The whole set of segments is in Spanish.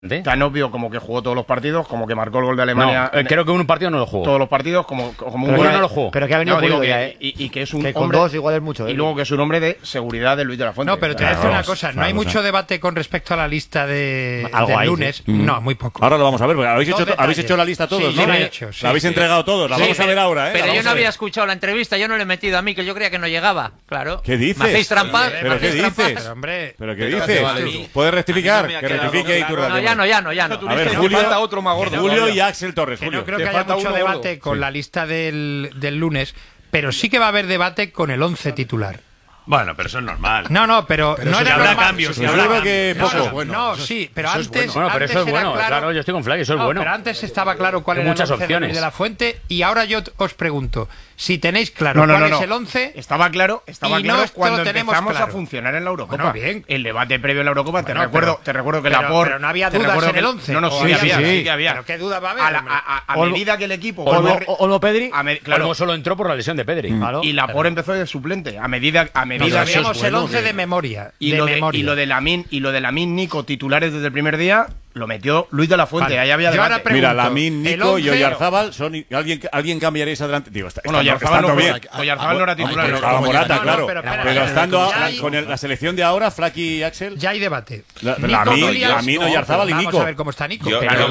Tan obvio como que jugó todos los partidos, como que marcó el gol de Alemania. No, creo que un partido no lo jugó. Todos los partidos, como un gol no lo jugó. Pero que ha venido digo ya, y que es un que con hombre, dos igual es mucho. Y luego que es un hombre de seguridad de Luis de la Fuente. No, pero te voy a decir una cosa. No hay mucho debate con respecto a la lista del lunes. No, muy poco. Ahora lo vamos a ver, porque habéis hecho la lista todos, ¿no? Sí, he hecho, la habéis entregado todos. La vamos a ver ahora, ¿eh? Pero yo no había escuchado la entrevista, yo no le he metido a mí, que yo creía que no llegaba. Claro. ¿Qué dices? ¿Me hacéis trampas? ¿Pero qué dices? ¿Pero qué dices? ¿Puedes rectificar? Que rectifique y tú. No, ya no. A ver, Julio y Axel Torres. Que no creo que haya mucho debate con la lista del lunes, pero sí que va a haber debate con el 11 titular. Bueno, pero eso es normal. No, pero no era habrá normal. cambios. Seguro que poco. No, sí, pero antes. Bueno, pero eso es bueno. Claro, yo estoy con Flag, eso es bueno. Pero antes estaba claro cuál era muchas el 11 opciones de la Fuente, y ahora yo os pregunto si tenéis claro cuál es el 11. Estaba claro cuando empezamos claro a funcionar en la Eurocopa. Bueno, bien. El debate previo a la Eurocopa, te recuerdo que pero no había dudas en el 11. No, sí que había. Pero qué duda va a haber. A medida que el equipo Olmo Pedri. Olmo solo entró por la lesión de Pedri. Y Laporte empezó de suplente. A medida sabíamos el 11 de memoria. Y lo de Lamine, Nico, titulares desde el primer día, lo metió Luis de la Fuente. Ahí había debate. Mira, Lamine, Nico y Oyarzábal son. ¿Alguien cambiaría esa delante? Digo, Oyarzábal no era titular. Estaba Morata, claro. Pero estando con la selección de ahora, Flaky y Axel. Ya hay debate. Lamine, Oyarzábal y Nico. Vamos a ver cómo está Nico.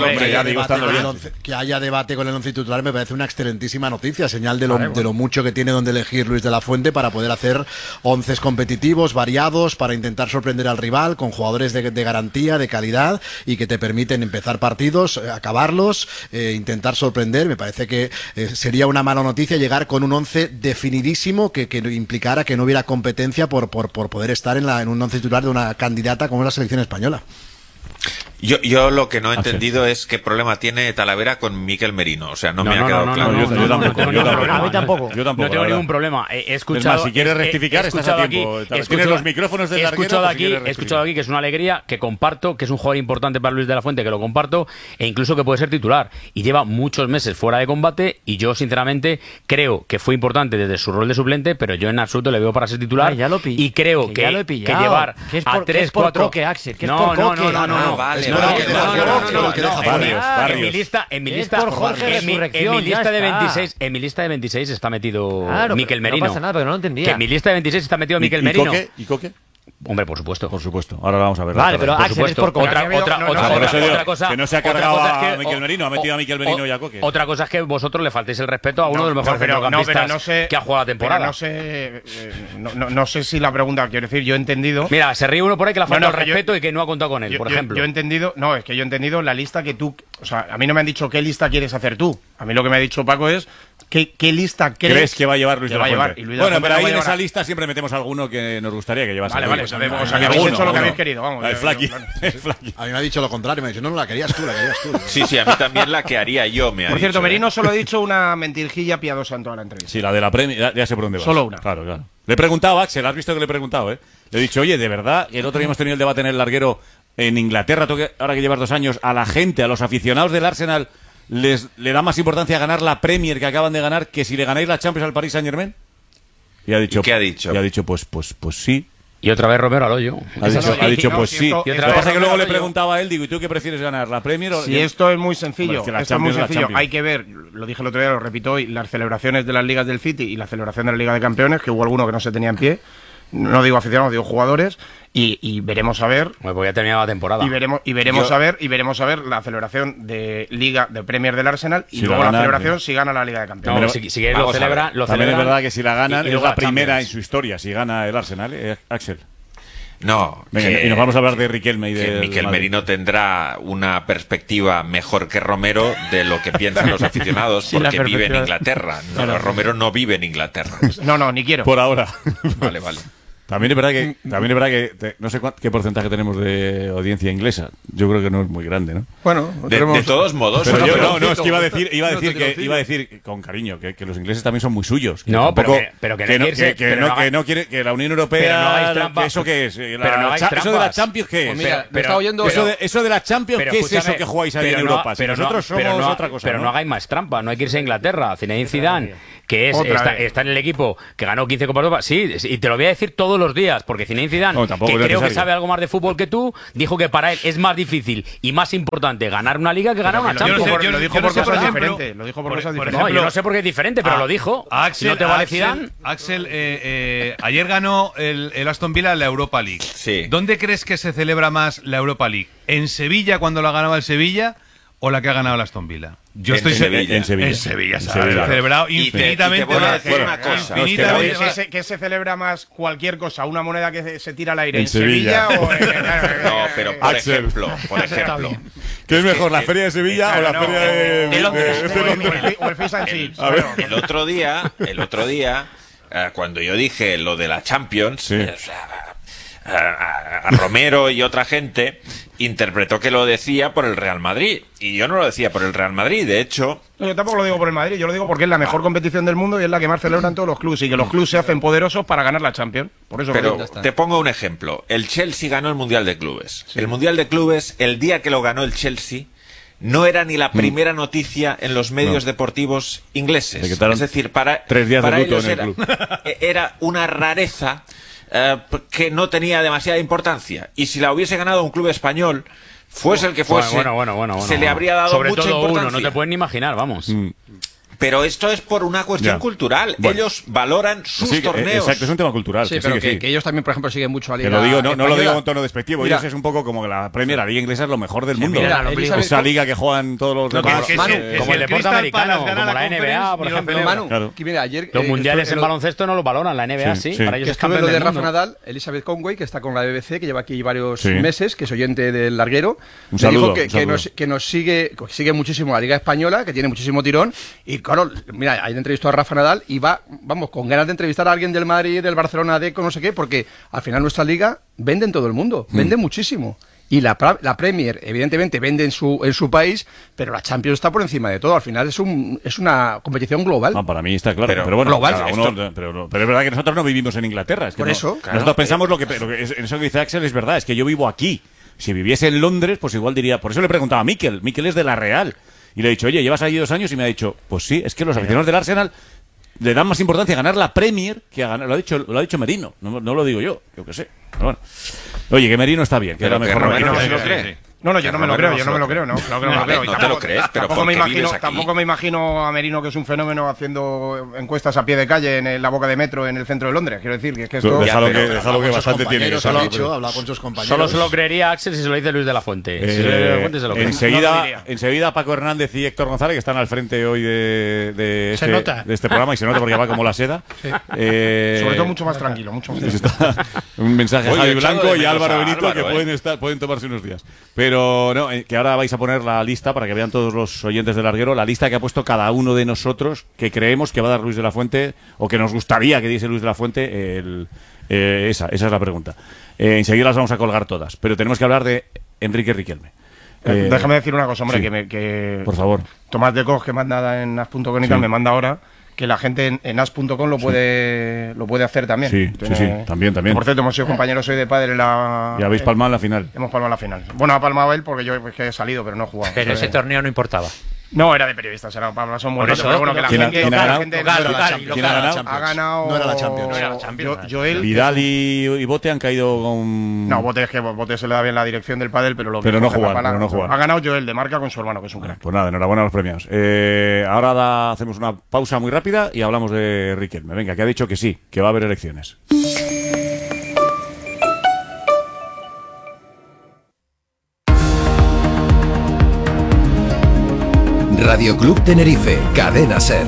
Que haya debate con el 11 titular me parece una excelentísima noticia, señal de lo mucho que tiene donde elegir Luis de la Fuente para poder hacer 11 competitivos, variados, para intentar sorprender al rival con jugadores de garantía, de calidad y que te permiten empezar partidos, acabarlos, intentar sorprender. Me parece que sería una mala noticia llegar con un 11 definidísimo que implicara que no hubiera competencia por poder estar en un 11 titular de una candidata como es la selección española. Yo lo que no he entendido es qué problema tiene Talavera con Mikel Merino. O sea, no me ha quedado claro. A mí tampoco. No tengo ningún problema. He escuchado. Es más, si quieres rectificar, estás a tiempo. Tienes los micrófonos del larguero. He escuchado aquí que es una alegría, que comparto, que es un jugador importante para Luis de la Fuente, que lo comparto, e incluso que puede ser titular. Y lleva muchos meses fuera de combate, y yo, sinceramente, creo que fue importante desde su rol de suplente, pero yo en absoluto le veo para ser titular. Y creo que llevar a 3, 4. No, vale. En mi lista de 26 está metido Mikel Merino. No pasa nada, pero no lo entendía. Que en mi lista de 26 está metido Mikel Merino. ¿Y Coque? Hombre, por supuesto. Ahora lo vamos a ver. Vale, pero Axel es por otra cosa. Que no se ha cargado a Mikel Merino, ha metido a Mikel Merino y a Coque. Otra cosa es que vosotros le faltéis el respeto a uno de los mejores centrocampistas que ha jugado la temporada. No sé si la pregunta, quiero decir, yo he entendido. Mira, se ríe uno por ahí que le ha faltado el respeto y que no ha contado con él, por ejemplo. Yo he entendido, es que yo he entendido la lista que tú. O sea, a mí no me han dicho qué lista quieres hacer tú. A mí lo que me ha dicho Paco es qué lista crees que va a llevar Luis de la Fuente. Bueno, pero ahí en esa lista siempre metemos alguno que nos gustaría que llevase. Vale, sabemos. O sea, que habéis hecho lo que habéis querido, vamos. A mí me ha dicho lo contrario, me ha dicho, no, la querías tú. Sí, a mí también la que haría yo, me ha dicho. Por cierto, Merino solo ha dicho una mentirjilla piadosa en toda la entrevista. Sí, la de la Premier, ya sé por dónde vas. Solo una. Claro. Le he preguntado a Axel, has visto que le he preguntado, ¿eh? Le he dicho, oye, de verdad, el otro día hemos tenido el debate en el larguero en Inglaterra, ahora que llevas 2 años, a la gente, a los aficionados del Arsenal, le da más importancia ganar la Premier que acaban de ganar que si le ganáis la Champions al Paris Saint-Germain. Y ha dicho, ¿qué ha dicho? Y ha dicho, pues sí. Y otra vez Romero al hoyo. Ha dicho pues sí. Lo que pasa es que luego le preguntaba a él, digo, ¿y tú qué prefieres ganar, la Premier o...? Si esto es muy sencillo, Champions. Hay que ver, lo dije el otro día, lo repito hoy, las celebraciones de las ligas del City y la celebración de la Liga de Campeones, que hubo alguno que no se tenía en pie. No digo aficionados, digo jugadores, y veremos a ver. Pues voy a terminar la temporada. Y veremos a ver la celebración de Liga de Premier del Arsenal y luego la celebración si gana la Liga de Campeones. No, si lo celebra. También es verdad que si la ganan es la primera en su historia si gana el Arsenal, Axel. No, venga, y nos vamos a hablar de Riquelme y de Mikel Merino tendrá una perspectiva mejor que Romero de lo que piensan los aficionados porque vive en Inglaterra. Romero no vive en Inglaterra. No, ni quiero. Por ahora. Vale. También es verdad que no sé qué porcentaje tenemos de audiencia inglesa. Yo creo que no es muy grande, ¿no? Bueno, de todos modos. Pero yo es que iba a decir con cariño que los ingleses también son muy suyos. No, pero que no quiere que la Unión Europea, que eso qué es, eso de la Champions qué es. Eso de la Champions qué es eso que jugáis ahí en Europa. Si nosotros somos otra cosa. Pero no hagáis más trampa, no hay que irse a Inglaterra. Zinedine Zidane, que está en el equipo que ganó 15 Copas de Europa. Sí, y te lo voy a decir todos los días, porque Zinedine Zidane, que creo que sabe algo más de fútbol que tú, dijo que para él es más difícil y más importante ganar una liga que ganar una Champions. Lo dijo por cosas diferentes. Lo dijo por cosas diferentes. No, yo no sé por qué es diferente, pero lo dijo. Axel, ¿no te vale Zidane? Axel, ayer ganó el Aston Villa la Europa League. Sí. ¿Dónde crees que se celebra más la Europa League? ¿En Sevilla cuando la ganaba el Sevilla o la que ha ganado el Aston Villa? Yo estoy en Sevilla. En Sevilla, ¿sabes? Celebrado infinitamente. Y te voy a decir una cosa. ¿Qué se celebra más cualquier cosa? ¿Una moneda que se tira al aire en Sevilla o No, pero por Axel. ejemplo. ¿Qué es mejor, la feria de Sevilla o la feria de Londres? O el Fish and Chips. El otro día, cuando yo dije lo de la Champions, a Romero y otra gente interpretó que lo decía por el Real Madrid, y yo no lo decía por el Real Madrid. De hecho, no, yo tampoco lo digo por el Madrid, yo lo digo porque es la mejor competición del mundo y es la que más celebran todos los clubes, y que los clubes se hacen poderosos para ganar la Champions. Por eso. Pero te pongo un ejemplo. El Chelsea ganó el Mundial de Clubes. Sí. El Mundial de Clubes, el día que lo ganó el Chelsea, no era ni la primera noticia en los medios deportivos ingleses. Es decir, para 3 días para de luto ellos en el club. Era una rareza que no tenía demasiada importancia. Y si la hubiese ganado un club español, fuese el que fuese, se le habría dado sobre mucha todo importancia. Uno, no te puedes ni imaginar, vamos. Pero esto es por una cuestión cultural. Bueno. Ellos valoran sus torneos. Exacto, es un tema cultural. Sí, pero que ellos también, por ejemplo, siguen mucho a la liga. Te lo digo, no lo digo con tono despectivo. Ellos es un poco como la Premier, la liga inglesa es lo mejor del mundo. Esa liga que juegan todos los demás. Como el deporte americano, como la NBA, por ejemplo. Manu, mira, ayer, los mundiales en baloncesto no lo valoran, la NBA sí. Para ellos es campeón del mundo. de Rafa Nadal, Elizabeth Conway, que está con la BBC, que lleva aquí varios meses, que es oyente del larguero. Un saludo. Que nos sigue muchísimo la liga española, que tiene muchísimo tirón. Y claro, mira, ayer entrevistó a Rafa Nadal y vamos, con ganas de entrevistar a alguien del Madrid, del Barcelona, Deco, no sé qué, porque al final nuestra liga vende en todo el mundo, vende muchísimo. Y la Premier, evidentemente, vende en su país, pero la Champions está por encima de todo. Al final es una competición global. No, para mí está claro. Pero bueno, global. Pero es verdad que nosotros no vivimos en Inglaterra. Es que por eso. Nosotros pensamos lo que en eso que dice Axel es verdad, es que yo vivo aquí. Si viviese en Londres, pues igual diría... Por eso le preguntaba a Mikel. Mikel es de La Real. Y le he dicho, oye, llevas allí 2 años, y me ha dicho, pues sí, es que los aficionados del Arsenal le dan más importancia a ganar la Premier que a ganar. Lo ha dicho Merino, no lo digo yo qué sé. Pero bueno. Oye, que Merino está bien, que era mejor. Romero no se lo cree. No, yo no me lo creo, no. Claro que no me lo creo. No te lo crees, pero tampoco me imagino a Merino, que es un fenómeno, haciendo encuestas a pie de calle en la boca de metro en el centro de Londres. Quiero decir que esto... Déjalo que bastante tiene que saber. Habla con sus compañeros. Solo se lo creería Axel si se lo dice Luis de la Fuente. Si se lo dice de la Fuente, se lo cree. Enseguida Paco Hernández y Héctor González, que están al frente hoy de este programa, y se nota porque va como la seda. Sobre todo mucho más tranquilo. Un mensaje a Javi Blanco y Álvaro Benito, que pueden tomarse unos días. Pero no, que ahora vais a poner la lista para que vean todos los oyentes del larguero, la lista que ha puesto cada uno de nosotros, que creemos que va a dar Luis de la Fuente, o que nos gustaría que diese Luis de la Fuente. Esa es la pregunta. Enseguida las vamos a colgar todas, pero tenemos que hablar de Enrique Riquelme. Déjame decir una cosa, hombre, que por favor. Tomás de Cos, que manda en as.com y tal, me manda ahora que la gente en as.com lo puede hacer también. Sí, también. Por cierto, hemos sido compañeros hoy de padre en la... Y habéis palmado en la final. Hemos palmado en la final. Bueno, ha palmado él porque yo es que he salido, pero no he jugado. Pero ese torneo no importaba. No, era de periodistas, era para son muy eso, pero bueno, que la gente ¿Quién ha ganado. No era la Champions. Joel, Vidal y Bote han caído con... No, Bote es que Bote se le da bien la dirección del pádel, pero no jugar. Ha ganado Joel de Marca con su hermano, que es un crack. Pues nada, enhorabuena a los premiados. Ahora hacemos una pausa muy rápida y hablamos de Riquelme. Venga, que ha dicho que sí, que va a haber elecciones. Radio Club Tenerife, Cadena SER.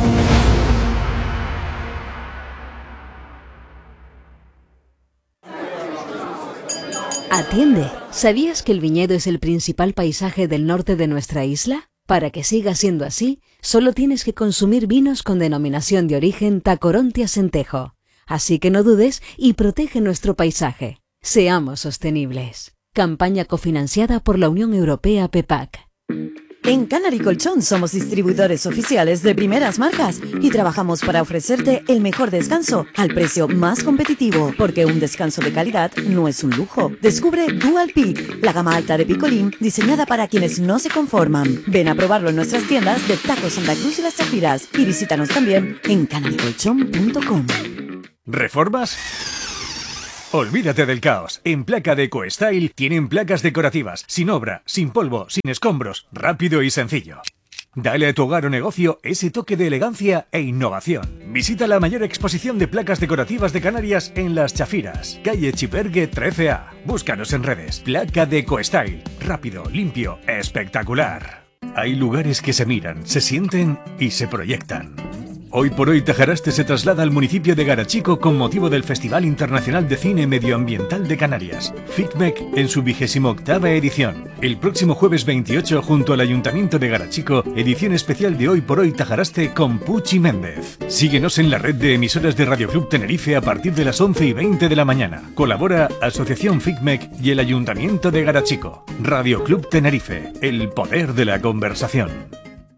Atiende, ¿sabías que el viñedo es el principal paisaje del norte de nuestra isla? Para que siga siendo así, solo tienes que consumir vinos con denominación de origen Tacoronte Acentejo. Así que no dudes y protege nuestro paisaje. Seamos sostenibles. Campaña cofinanciada por la Unión Europea PEPAC. En Canary Colchón somos distribuidores oficiales de primeras marcas y trabajamos para ofrecerte el mejor descanso al precio más competitivo, porque un descanso de calidad no es un lujo. Descubre Dual Peak, la gama alta de picolín diseñada para quienes no se conforman. Ven a probarlo en nuestras tiendas de Taco Santa Cruz y Las Chafiras y visítanos también en canarycolchón.com. ¿Reformas? Olvídate del caos. En Placa Deco Style tienen placas decorativas, sin obra, sin polvo, sin escombros, rápido y sencillo. Dale a tu hogar o negocio ese toque de elegancia e innovación. Visita la mayor exposición de placas decorativas de Canarias en Las Chafiras, calle Chipergue 13A. Búscanos en redes. Placa Deco Style. Rápido, limpio, espectacular. Hay lugares que se miran, se sienten y se proyectan. Hoy por hoy Tajaraste se traslada al municipio de Garachico con motivo del Festival Internacional de Cine Medioambiental de Canarias, FICMEC, en su 28ª edición. El próximo jueves 28, junto al Ayuntamiento de Garachico, edición especial de Hoy por hoy Tajaraste con Puchi Méndez. Síguenos en la red de emisoras de Radio Club Tenerife a partir de las 11:20 de la mañana. Colabora Asociación FICMEC y el Ayuntamiento de Garachico. Radio Club Tenerife, el poder de la conversación.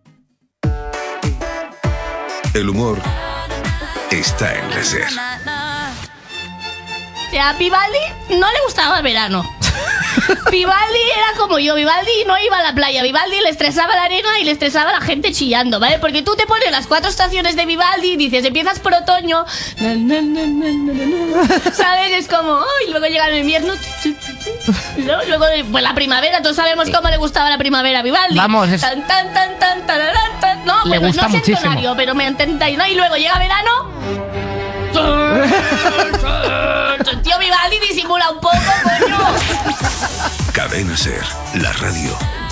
El humor está en la SER. A Vivaldi no le gustaba el verano. Vivaldi era como yo. Vivaldi no iba a la playa. Vivaldi le estresaba la arena y le estresaba la gente chillando, ¿vale? Porque tú te pones las 4 estaciones de Vivaldi y dices, empiezas por otoño, ¿sabes? Es como, y luego llega el invierno, luego pues la primavera. Todos sabemos cómo le gustaba la primavera a Vivaldi. Vamos, es... tan, tan, tan, tan, tararán, tan. No, le pues gusta no sé muchísimo. entonario, pero me entendáis, ¿no? Y luego llega verano. Tío, Vivaldi disimula un poco, coño. Cadena SER, la radio